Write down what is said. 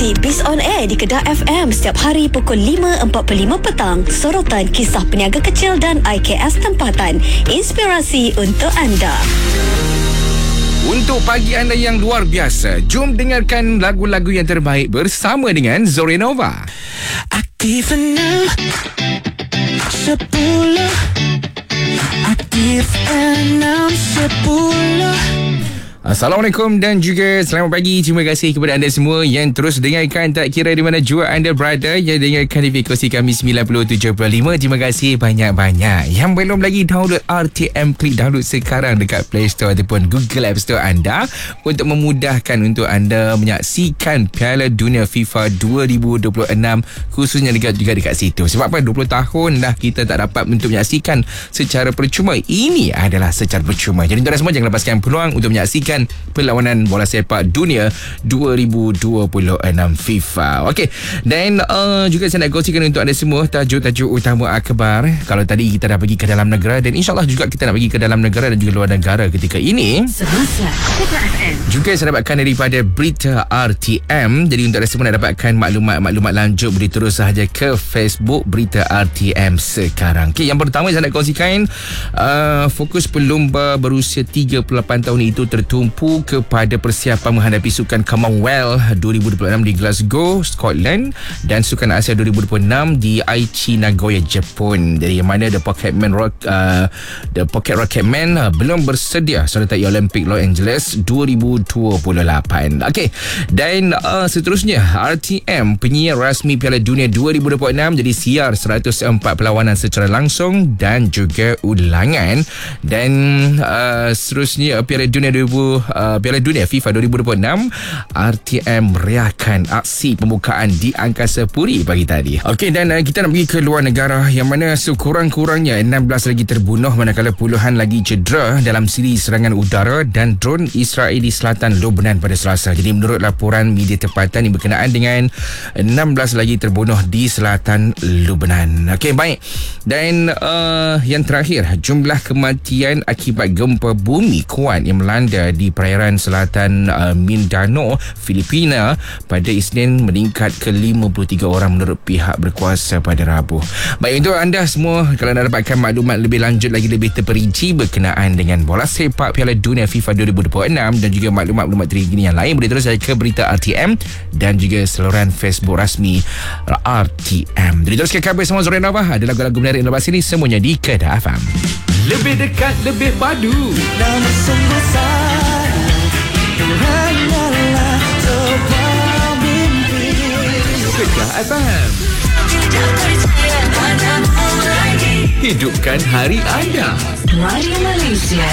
pagi Biz on Air di Kedah FM setiap hari pukul 5.45 petang. Sorotan kisah peniaga kecil dan IKS tempatan. Inspirasi untuk anda. Untuk pagi anda yang luar biasa, jom dengarkan lagu-lagu yang terbaik bersama dengan Zorenova. Aktif 6 10 Aktif 6 10. Assalamualaikum dan juga selamat pagi. Terima kasih kepada anda semua yang terus dengarkan, tak kira di mana jua anda berada, yang dengarkan di frekuensi kami 90.75. Terima kasih banyak-banyak. Yang belum lagi download RTM, klik download sekarang dekat Play Store ataupun Google App Store anda untuk memudahkan untuk anda menyaksikan Piala Dunia FIFA 2026, khususnya juga dekat situ. Sebab apa? 20 tahun dah kita tak dapat untuk menyaksikan secara percuma. Ini adalah secara percuma. Jadi tuan-tuan semua jangan lepaskan peluang untuk menyaksikan perlawanan bola sepak dunia 2026 FIFA. Okey, dan juga saya nak kongsikan untuk anda semua tajuk-tajuk utama akhbar. Kalau tadi kita dah pergi ke dalam negara, dan insyaAllah juga kita nak pergi ke dalam negara dan juga luar negara ketika ini. Semasa Juga saya dapatkan daripada berita RTM. Jadi untuk anda semua nak dapatkan maklumat lanjut, boleh terus sahaja ke Facebook Berita RTM sekarang. Okey, yang pertama saya nak kongsikan, fokus pelumba berusia 38 tahun itu tertumpu kepada persiapan menghadapi Sukan Commonwealth 2026 di Glasgow, Scotland, dan Sukan Asia 2026 di Aichi, Nagoya, Jepun. Dari mana The Pocket Rocketman belum bersedia sertai Olimpik Los Angeles 2028. Okey, dan seterusnya RTM, penyiar rasmi Piala Dunia 2026, jadi siar 104 perlawanan secara langsung dan juga ulangan. Dan seterusnya Piala Dunia FIFA 2026, RTM meriahkan aksi pembukaan di Angkasa Puri pagi tadi. Okey, dan kita nak pergi ke luar negara, yang mana sekurang-kurangnya 16 lagi terbunuh manakala puluhan lagi cedera dalam siri serangan udara dan drone Israel di selatan Lebanon pada Selasa. Jadi menurut laporan media tempatan yang berkenaan dengan 16 lagi terbunuh di selatan Lebanon. Okey, baik. Dan yang terakhir, jumlah kematian akibat gempa bumi kuat yang melanda di perairan selatan Mindanao, Filipina pada Isnin meningkat ke 53 orang menurut pihak berkuasa pada Rabu. Baik, untuk anda semua, kalau nak dapatkan maklumat lebih lanjut lagi, lebih terperinci berkenaan dengan bola sepak Piala Dunia FIFA 2026 dan juga maklumat terkini yang lain, boleh terus saya ke berita RTM dan juga saluran Facebook rasmi RTM. Jadi terus ke khabar semua Zorenova, ada lagu-lagu menarik lepas ini, semuanya di Kedah FM. Lebih dekat, lebih padu. Dan sungguh sayang hanyalah sebuah mimpi. Kedah FM. Hidupkan hari anda. Radio Malaysia.